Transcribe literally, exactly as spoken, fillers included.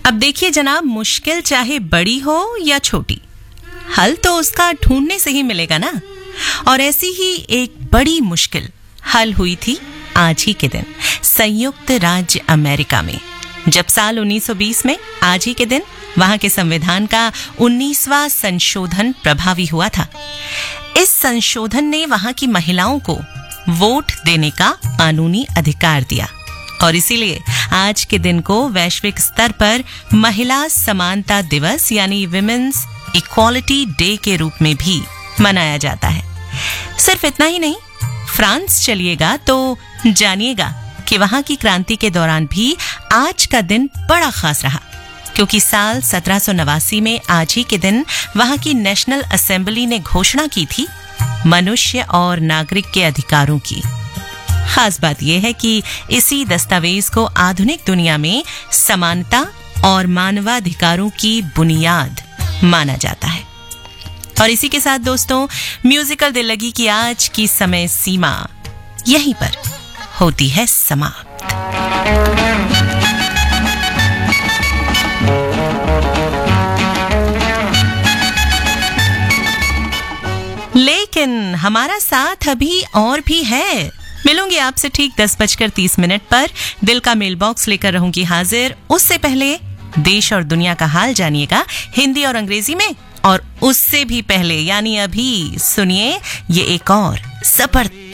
अब देखिए जनाब, मुश्किल चाहे बड़ी हो या छोटी, हल तो उसका ढूंढने से ही मिलेगा ना। और ऐसी ही एक बड़ी मुश्किल हल हुई थी आज ही के दिन संयुक्त राज्य अमेरिका में, जब साल उन्नीस सौ बीस में आज ही के दिन वहां के संविधान का उन्नीसवां संशोधन प्रभावी हुआ था। इस संशोधन ने वहां की महिलाओं को वोट देने का कानूनी अधिकार दिया और इसीलिए आज के दिन को वैश्विक स्तर पर महिला समानता दिवस यानी विमेन्स इक्वालिटी डे के रूप में भी मनाया जाता है। सिर्फ इतना ही नहीं, फ्रांस चलिएगा तो जानिएगा कि वहां की क्रांति के दौरान भी आज का दिन बड़ा खास रहा, क्योंकि साल सत्रह सौ नवासी में आज ही के दिन वहां की नेशनल असेंबली ने घोषणा की थी मनुष्य और नागरिक के अधिकारों की। खास बात यह है कि इसी दस्तावेज को आधुनिक दुनिया में समानता और मानवाधिकारों की बुनियाद माना जाता है। और इसी के साथ दोस्तों, म्यूजिकल दिल लगी की आज की समय सीमा यहीं पर होती है समाप्त। लेकिन हमारा साथ अभी और भी है। मिलूंगी आपसे ठीक दस बजकर तीस मिनट पर। दिल का मेल बॉक्स लेकर रहूंगी हाजिर। उससे पहले देश और दुनिया का हाल जानिएगा हिंदी और अंग्रेजी में, और उससे भी पहले यानी अभी सुनिए ये एक और जबरदस्त